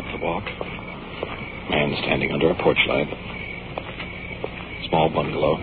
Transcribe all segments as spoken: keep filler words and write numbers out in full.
up the walk. Man standing under a porch light. Small bungalow.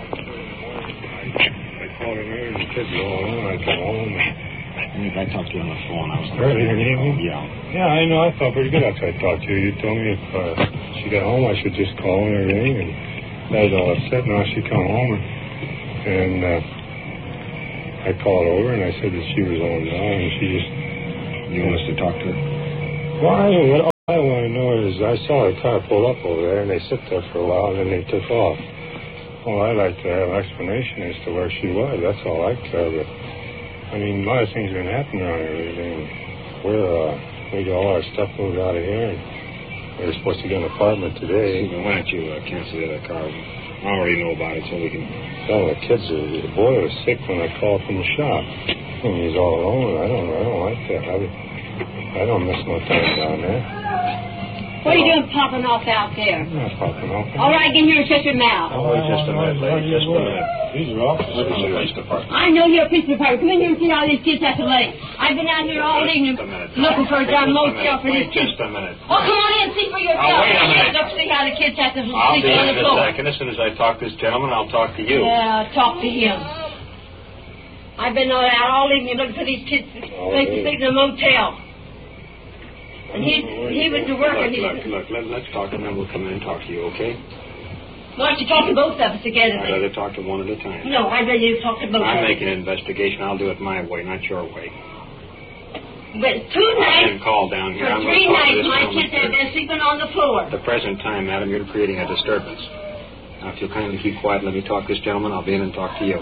I called her there, and the kids were all alone. I come home. And if I talked to you on the phone, I was... Earlier in the evening? Yeah. Yeah, I know. I felt pretty good after I talked to you. You told me if uh, she got home, I should just call her and ring. And I was all upset. Now she come home, and, and uh, I called over, and I said that she was on now, and she just... You want us to talk to her? Well, I don't, what I want to know is I saw a car pull up over there, and they sit there for a while, and then they took off. Well, I'd like to have an explanation as to where she was. That's all I care. But, I mean, a lot of things are going to happen around here. I mean, we're, uh, we got all our stuff moved out of here, and we were supposed to get an apartment today. Stephen, why don't you uh, cancel the other car? I already know about it, so we can... Well, the kids, are, the boy was sick when I called from the shop. And he's all alone. I don't, I don't like that. I, I don't miss no time down there. What are you doing popping off out there? I'm not popping off. All right, get here and shut your mouth. Oh, wait just a minute, lady. Just a minute. These are officers. Look at the police department. I know you're a police department. Come in here and see how these kids have to lay. I've been out here all evening looking for a damn motel for these Wait kids. just a minute. Oh, come on in and see for yourself. Oh, wait a minute. Look, see how the kids have to I'll sleep be on in the in a floor. second. As soon as I talk to this gentleman, I'll talk to you. Yeah, talk to him. I've been out all evening looking for these kids to Oh, sleep hey. in a motel. And he he was to work Look, and he... look, look, let, let's talk and then we'll come in and talk to you, okay? Why don't you talk to both of us together? I'd rather talk to one at a time. No, I'd rather you talk to both of I'm us. making an investigation. I'll do it my way, not your way. But two I've nights... been called down here. For I'm going three to talk to nights, this my gentleman kids have first. been sleeping on the floor. At the present time, madam, you're creating a disturbance. Now, if you'll kindly keep quiet and let me talk to this gentleman, I'll be in and talk to you.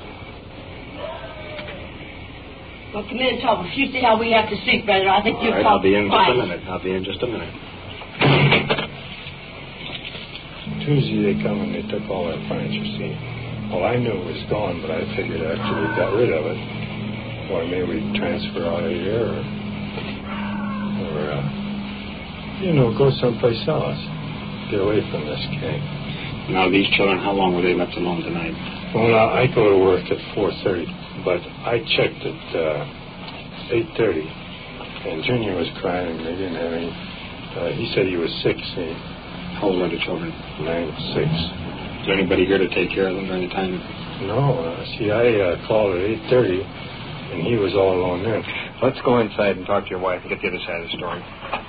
Well, come in and talk. If you see how we have to sleep, brother, I think All you'll right, talk I'll be in just quiet. a minute. I'll be in just a minute. Tuesday they come and they took all our furniture, see. Well, I knew it was gone, but I figured after we got rid of it, why, maybe we'd transfer out of here or, or uh, you know, go someplace else. Get away from this gang. Now, these children, how long were they left alone tonight? Well, now, I go to work at four thirty, but I checked at uh, eight thirty, and Junior was crying, and they didn't have any. Uh, he said he was sick, see. How old are the children? Nine, six. Is there anybody here to take care of them during the time? No, uh, see, I uh, called at eight thirty, and he was all alone then. Let's go inside and talk to your wife and get the other side of the story.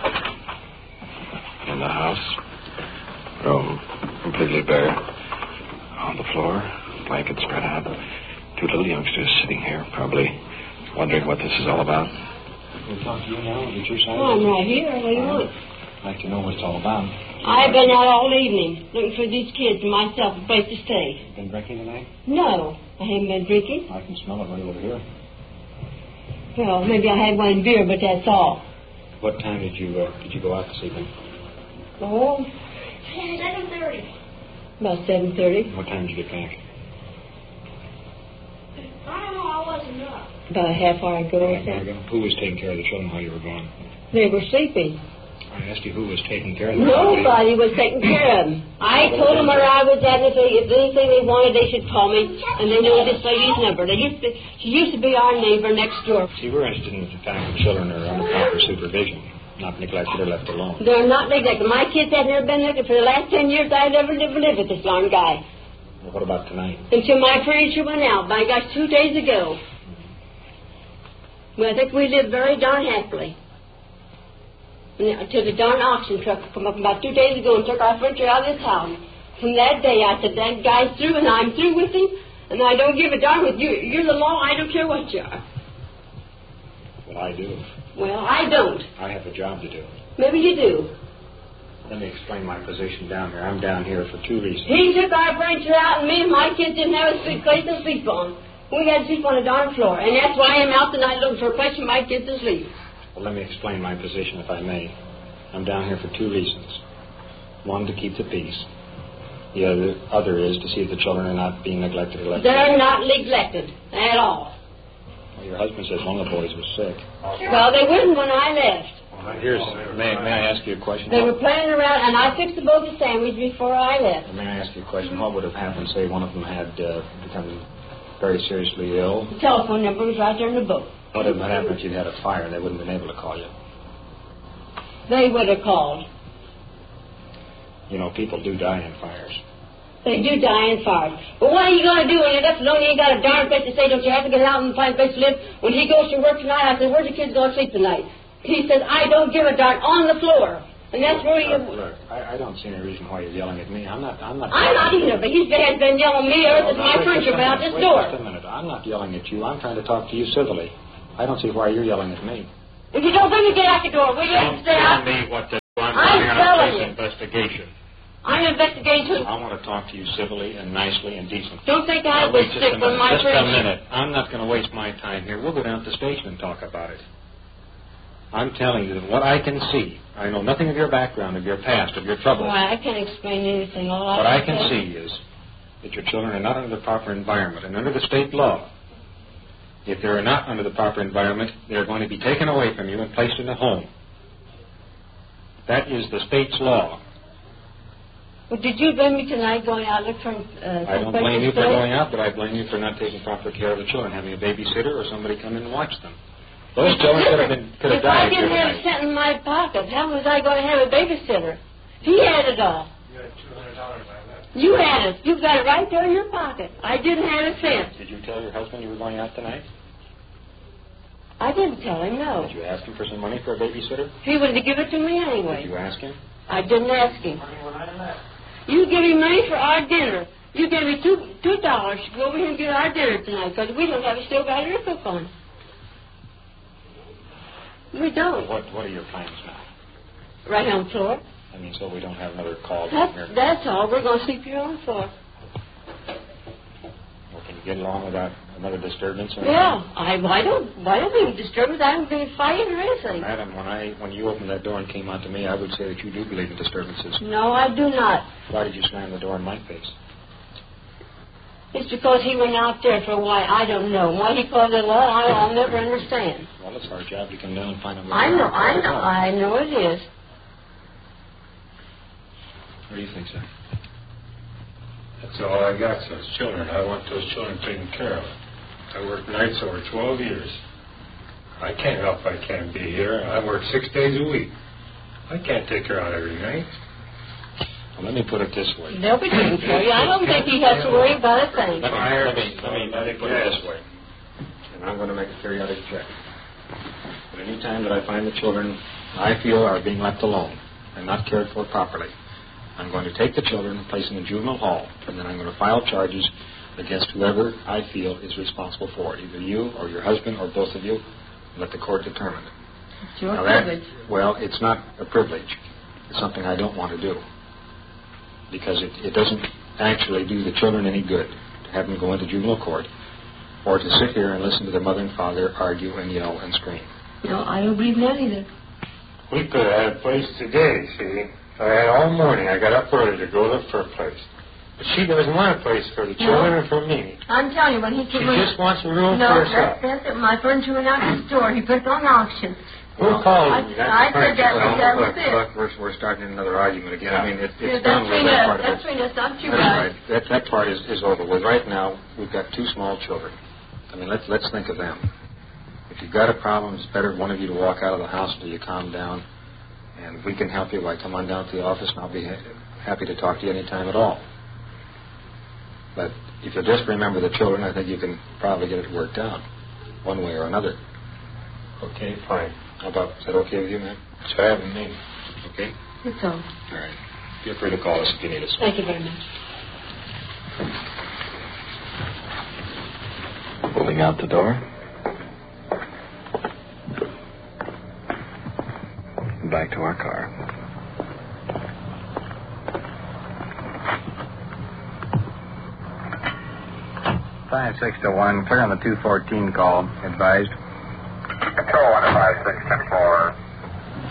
In the house, room completely bare. On the floor, blanket spread out. Two little youngsters sitting here, probably wondering what this is all about. We'll talk to you now. Get your side. Oh, I'm right here. What do you want? I'd like to know what it's all about. I've been out all evening looking for these kids and myself a place to stay. Been drinking tonight? No, I haven't been drinking. I can smell it right over here. Well, maybe I had one beer, but that's all. What time did you uh, did you go out this evening? Oh, seven thirty. about seven thirty. What time did you get back? I don't know, I wasn't up. About a half hour ago or Half hour so. ago. Who was taking care of the children while you were gone? They were sleeping. I asked you who was taking care of them. Nobody was taking care of them. I told them where I was at, and if, they, if anything they wanted, they should call me. And they knew this lady's number. They used to, she used to be our neighbor next door. See, we're interested in the fact that children are under proper supervision, not neglected or left alone. They're not neglected. My kids have never been neglected. For the last ten years, I've never lived, lived with this darn guy. Well, what about tonight? Until my furniture went out, my gosh, two days ago. Well, I think we lived very darn happily. Until the darn auction truck come up about two days ago and took our furniture out of this house. From that day, I said, that guy's through, and I'm through with him, and I don't give a darn with you. You're the law, I don't care what you are. Well, I do. Well, I don't. I have a job to do. Maybe you do. Let me explain my position down here. I'm down here for two reasons. He took our furniture out, and me and my kids didn't have a sleep place to sleep on. We had to sleep on the darn floor, and that's why I'm out tonight looking for a place for my kids to sleep. Well, let me explain my position, if I may. I'm down here for two reasons. One, to keep the peace. The other, other is to see if the children are not being neglected or left They're alone. not neglected at all. Well, your husband says one of the boys was sick. Well, they weren't when I left. Well, here's, may, may I ask you a question? They were playing around, and I fixed the both a sandwich before I left. May I ask you a question? What would have happened, say, one of them had uh, become very seriously ill? The telephone number was right there in the book. What would have happened if you'd had a fire and they wouldn't have been able to call you? they would have called. You know, people do die in fires. They do die in fires. But what are you going to do when you're left alone? You ain't got a darn place to stay. Don't you have to get out and find a place to live? When he goes to work tonight, I said, where's the kids going to sleep tonight? He says, I don't give a darn, on the floor. And that's where you... Look, look I, I don't see any reason why you're yelling at me. I'm not... I'm not, I'm not either, but he has been yelling at me ever since my furniture went out this wait door. Just a minute. I'm not yelling at you. I'm trying to talk to you civilly. I don't see why you're yelling at me. If you don't bring me, get out the door. Will you Don't stay out? tell me what to do. I'm, I'm going on telling a you. investigation. I'm investigating too. I want to talk to you civilly and nicely and decently. Don't think I have now, to wait, just stick a with minute. my Just furniture. a minute. I'm not going to waste my time here. We'll go down to the station and talk about it. I'm telling you that what I can see, I know nothing of your background, of your past, of your troubles. Well, I can't explain anything. All I What I can can say- see is that your children are not under the proper environment. And under the state law, if they are not under the proper environment, they are going to be taken away from you and placed in a home. That is the state's law. Well, did you blame me tonight going out looking for uh, I don't someplace blame to you for stay? going out, but I blame you for not taking proper care of the children, having a babysitter or somebody come in and watch them. Those children could have been could have If I died. didn't here have a tonight. cent in my pocket, how was I going to have a babysitter? He had it all. You had two hundred dollars I left. You had it. You got it right there in your pocket. I didn't have a cent. Did you tell your husband you were going out tonight? I didn't tell him, no. Did you ask him for some money for a babysitter? He wouldn't have given it to me Did anyway. you ask him? I didn't ask him. You give me money for our dinner. You gave me two two dollars to go over here and get our dinner tonight because we don't have a still got to cook on. We don't. What What are your plans now? Right on the floor. I mean, so we don't have another call down here. That's, that's all. We're going to sleep here on the floor. Well, can you get along without another disturbance? Or Yeah. I, I don't I don't think disturbance. I don't think fighting or anything. Madam, when I when you opened that door and came out to me, I would say that you do believe in disturbances. No, I do not. Why did you slam the door in my face? It's because he went out there for why I don't know. Why he called it law, I, I'll never understand. Well, it's our job to come down and find out. what I you're know, doing. I know, I know it is. What do you think, sir? That's all I got, those children. I want those children taken care of. I worked nights over twelve years. I can't help I can't be here. I work six days a week. I can't take her out every night. Well, let me put it this way. They'll be taken care of. I don't think he has to worry about a thing. Let me, let me, let me, let me put it this way. And I'm going to make a periodic check. But any time that I find the children I feel are being left alone and not cared for properly, I'm going to take the children and place them in juvenile hall, and then I'm going to file charges against whoever I feel is responsible for it, either you or your husband or both of you. Let the court determine it. It's your Now that- privilege. well, it's not a privilege. It's something I don't want to do. Because it, it doesn't actually do the children any good to have them go into juvenile court or to sit here and listen to their mother and father argue and yell and scream. No, I don't believe that either. We could have had a place today, see. I had all morning. I got up early to go look for a place. But she doesn't want a place for the children and for me. I'm telling you, when he She came just wants a room no, for herself. that's, that's it. My furniture went out the store. He put it on auction. Who called I, me? I said that, Well, that was look, it. look, we're, we're starting another argument again. I mean, it, Yeah, it's that's done with between that us. part of That's it. between us, not you That's guys. right. That, that part is, is over with. Right now, we've got two small children. I mean, let's let's think of them. If you've got a problem, it's better one of you to walk out of the house until you calm down. And if we can help you, why, come on down to the office, and I'll be ha- happy to talk to you any time at all. But if you'll just remember the children, I think you can probably get it worked out, one way or another. Okay, fine. How about, is that okay with you, ma'am? It's having me. Okay? That's all. All right. Feel free to call us if you need us. Thank you very much. Moving out the door. Back to our car. Five six to one, clear on the two fourteen call. Advised. Control one five six ten four.